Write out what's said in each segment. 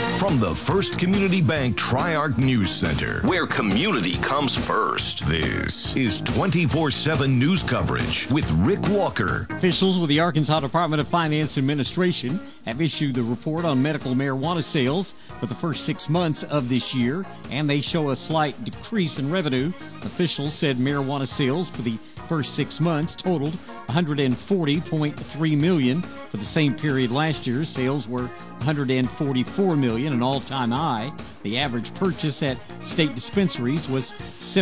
From the First Community Bank Tri-Arc News Center, where community comes first, this is 24/7 news coverage with Rick Walker. Officials with the Arkansas Department of Finance Administration have issued the report on medical marijuana sales for the first 6 months of this year, and they show a slight decrease in revenue. Officials said marijuana sales for the first 6 months totaled $140.3 million. For the same period last year, sales were $144 million, an all-time high. The average purchase at state dispensaries was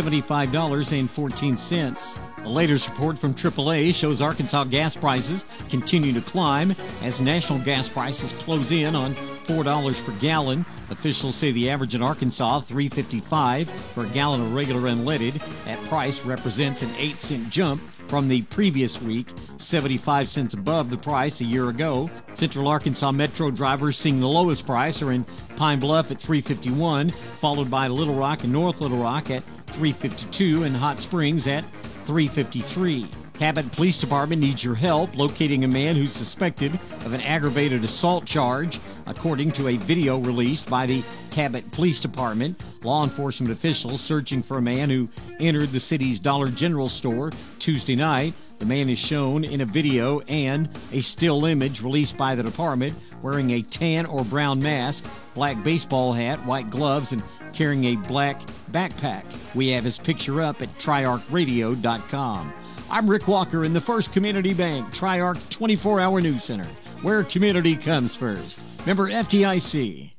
$75.14. The latest report from AAA shows Arkansas gas prices continue to climb as national gas prices close in on $4 per gallon. Officials say the average in Arkansas, $3.55 for a gallon of regular unleaded. That price represents an 8-cent jump from the previous week, 75 cents above the price a year ago. Central Arkansas Metro drivers seeing the lowest price are in Pine Bluff at $3.51, followed by Little Rock and North Little Rock at $3.52 and Hot Springs at $3.53. Cabot Police Department needs your help locating a man who's suspected of an aggravated assault charge. According to a video released by the Cabot Police Department, law enforcement officials searching for a man who entered the city's Dollar General store Tuesday night. The man is shown in a video and a still image released by the department wearing a tan or brown mask, black baseball hat, white gloves, and carrying a black backpack. We have his picture up at triarcradio.com. I'm Rick Walker in the First Community Bank Tri-Arc 24-hour news center, where community comes first. Member FDIC.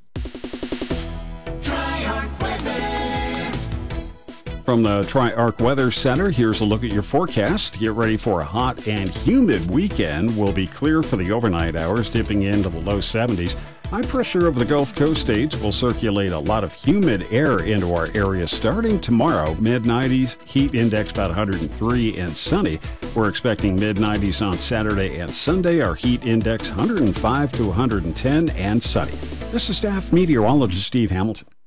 Tri-Arc weather. From the Tri-Arc Weather Center, here's a look at your forecast. Get ready for a hot and humid weekend. Will be clear for the overnight hours, dipping into the low 70s. High pressure over the Gulf Coast states will circulate a lot of humid air into our area starting tomorrow. Mid-90s, heat index about 103 and sunny. We're expecting mid-90s on Saturday and Sunday. Our heat index 105 to 110 and sunny. This is staff meteorologist Steve Hamilton.